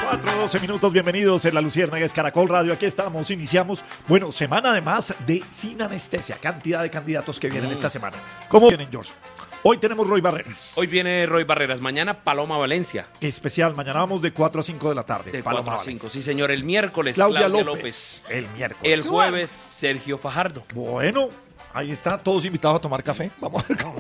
4:12 minutos, bienvenidos en La Luciérnaga, es Caracol Radio, aquí estamos, iniciamos, semana además de Sin Anestesia, cantidad de candidatos que vienen esta semana. ¿Cómo vienen, George? Hoy tenemos Roy Barreras. Hoy viene Roy Barreras, mañana Paloma Valencia. Especial, mañana vamos de 4 a 5 de la tarde. De Paloma 4 a 5, Valencia. sí señor, el miércoles Claudia López. El miércoles. El jueves Sergio Fajardo. Bueno, ahí está, todos invitados a tomar café. Vamos a ver cómo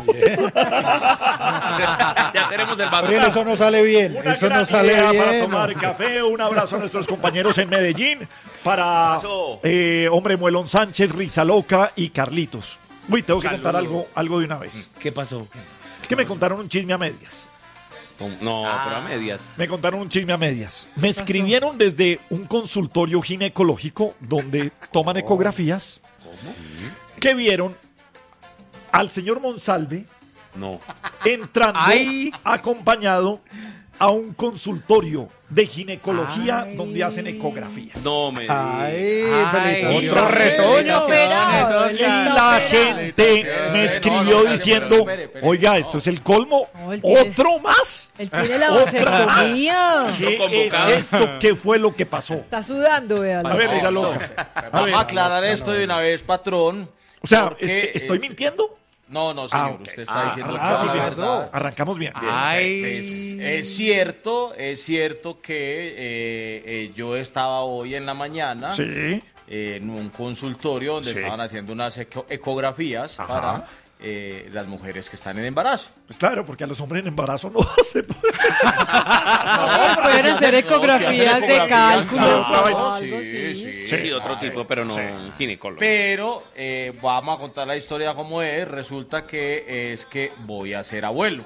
Ya tenemos el vaso. Gabriel, eso no sale bien. Una Eso gran no sale idea bien. para tomar café. Un abrazo a nuestros compañeros en Medellín. Para Hombre Muelón Sánchez, Rizaloca y Carlitos. Uy, tengo que contar algo de una vez. ¿Qué pasó? Es que me contaron un chisme a medias. No, pero a medias. Me contaron un chisme a medias. Me escribieron desde un consultorio ginecológico donde toman ecografías. ¿Cómo? Que vieron al señor Monsalve No. entrando acompañado a un consultorio de ginecología donde hacen ecografías. No me digas. Ay, Otro retoño. felicitaciones, Y la gente me escribió diciendo, oiga, esto es el colmo. No, él tiene- ¿Otro más? Él tiene la vasectomía. ¿Qué convocado. es esto? ¿Qué fue lo que pasó? Está sudando, véalo. A ver, Risa Loca. Vamos a aclarar esto de una vez, patrón. O sea, porque, ¿estoy mintiendo? No, señor, ok. usted está diciendo sí, toda la pasó. verdad. Arrancamos bien. Es cierto que yo estaba hoy en la mañana Sí. en un consultorio donde Sí. estaban haciendo unas ecografías Ajá. para las mujeres que están en embarazo. Pues claro, porque a los hombres en embarazo no se puede. Pueden hacer ecografías de cálculo o algo Sí, así. Sí, otro tipo, pero no Sí. un ginecólogo. Pero vamos a contar la historia como es. Resulta que es que voy a ser abuelo.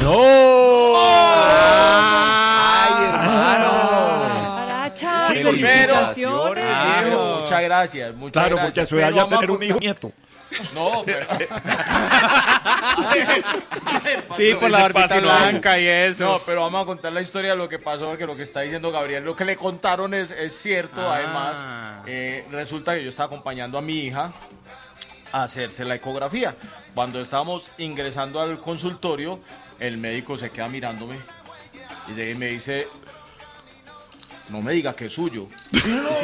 Ay, hermano. Aracha, Sí, felicitaciones. Pero muchas gracias. Muchas Claro, gracias. porque a su edad Pero ya vamos a tener un hijo contar- nieto. No, pero... Sí, por la órbita blanca y eso. No, pero vamos a contar la historia de lo que pasó, porque lo que está diciendo Gabriel, lo que le contaron es cierto. Además, resulta que yo estaba acompañando a mi hija a hacerse la ecografía. Cuando estábamos ingresando al consultorio, el médico se queda mirándome y llega y me dice... No me diga que es suyo. Yo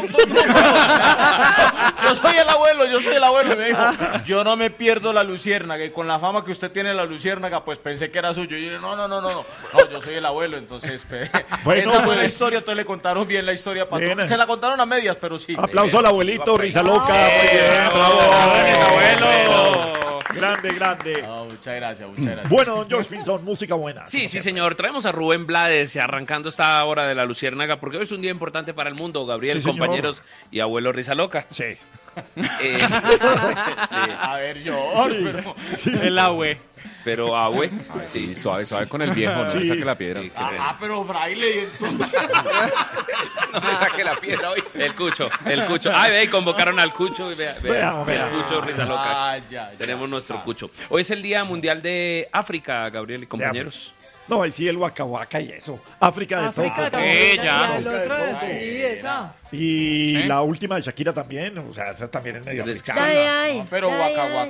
soy el abuelo. Y me dijo, yo no me pierdo la luciérnaga. Y con la fama que usted tiene la luciérnaga, pues pensé que era suyo. Y yo, no, yo soy el abuelo. Entonces, Bueno, esa fue la pues. historia. Entonces le contaron bien la historia. Bien. Se la contaron a medias, pero sí. Aplauso al abuelito, Sí, Risa Loca. Muy bien, bravo. Grande. No, muchas gracias. Bueno, don George Pinzón, música buena. Sí, señor. Traemos a Rubén Blades arrancando esta hora de la Luciérnaga porque hoy es un día importante para el mundo, Gabriel, Sí, señor. compañeros y abuelo Risa Loca. Sí. Sí. A ver, yo. Pero, El abue. Pero abue. Sí, Suave con el viejo, no Sí. le saque la piedra. pero fraile. No me saque la piedra hoy. El Cucho. Ay, ve, convocaron al Cucho. Vea, Veamos. el Cucho Risa Loca. Ya. Tenemos nuestro Cucho. Hoy es el Día Mundial de África, Gabriel y compañeros. No, ahí sí el Waka Waka y eso. África de África todo. también. ya. Y el otro, sí, esa. Y la última de Shakira también. O sea, esa también es medio Ay, africana. Ay, Pero ay, Waka ay. Waka